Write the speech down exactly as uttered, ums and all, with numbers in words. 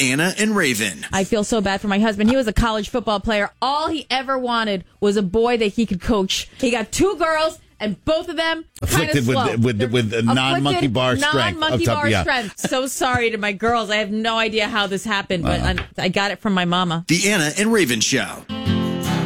Anna and Raven. I feel so bad for my husband. He was a college football player. All he ever wanted was a boy that he could coach. He got two girls, and both of them kind of afflicted slow. with with, with a non-monkey bar strength. Non-monkey Up top, bar yeah. strength. So sorry to my girls. I have no idea how this happened, but Uh-huh. I, I got it from my mama. The Anna and Raven Show.